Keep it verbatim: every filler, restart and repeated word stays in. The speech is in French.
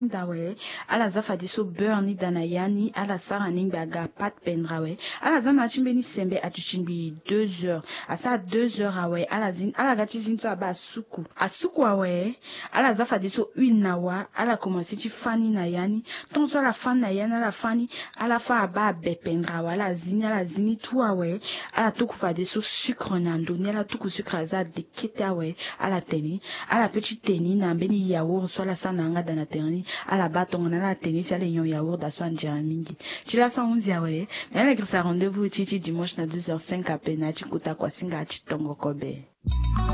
dawe ala zafadi so burni danayani ala sarani baga pat pendrawe ala zana chimbeni sembe atuchimbi deux heures asa deux heures awe ala zin ala gati zinto aba suku asuku awe ala zafadi so huile nawa ala commencer ti fani na yani tonso ala fani na yani ala fani ala fa aba be pendrawe ala zini ala zini tu awe ala tuku fadi so sucre na ndoni ala tuku sucre aza de kete awe ala teni ala petit teni na mbeni yaourt so ala sana nga dana teni ala batonga na la tennis ala nyon yaourt da so anjira mingi chila sa unzi awe na la grisa rendez-vous titi dimanche na deux heures cinq à peine chikuta kwa singa chitongo kobe.